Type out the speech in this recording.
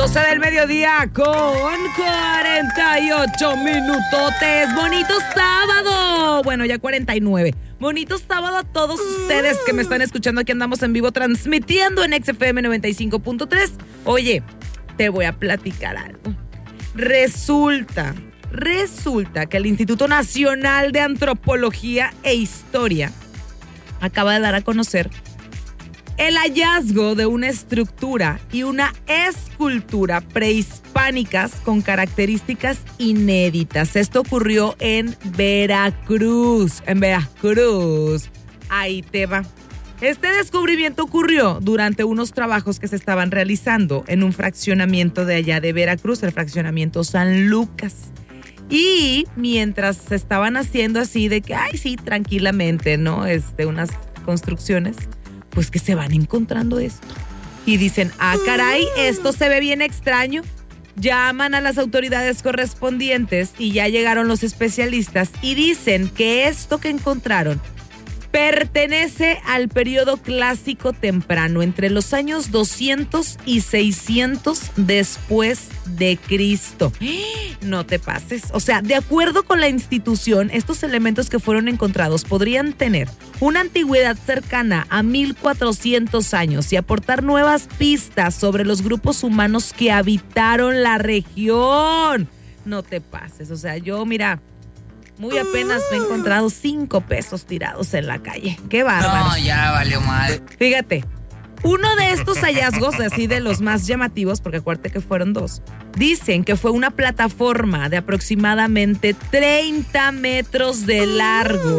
12 del mediodía con 48 minutotes. Bonito sábado. Bueno, ya 49. Bonito sábado a todos ustedes que me están escuchando. Aquí andamos en vivo transmitiendo en XFM 95.3. Oye, te voy a platicar algo. Resulta que el Instituto Nacional de Antropología e Historia acaba de dar a conocer el hallazgo de una estructura y una escultura prehispánicas con características inéditas. Esto ocurrió en Veracruz. Ahí te va. Este descubrimiento ocurrió durante unos trabajos que se estaban realizando en un fraccionamiento de allá de Veracruz, el fraccionamiento San Lucas. Y mientras se estaban haciendo así de que, ay, sí, tranquilamente, ¿no? Unas construcciones, pues que se van encontrando esto. Y dicen, caray, esto se ve bien extraño. Llaman a las autoridades correspondientes y ya llegaron los especialistas y dicen que esto que encontraron pertenece al periodo clásico temprano, entre los años 200 y 600 después de Cristo. No te pases. O sea, de acuerdo con la institución, estos elementos que fueron encontrados podrían tener una antigüedad cercana a 1400 años y aportar nuevas pistas sobre los grupos humanos que habitaron la región. No te pases. O sea, yo, mira, muy apenas me he encontrado 5 pesos tirados en la calle. ¡Qué bárbaro! No, ya valió mal. Fíjate, uno de estos hallazgos, así de los más llamativos, porque acuérdate que fueron 2, dicen que fue una plataforma de aproximadamente 30 metros de largo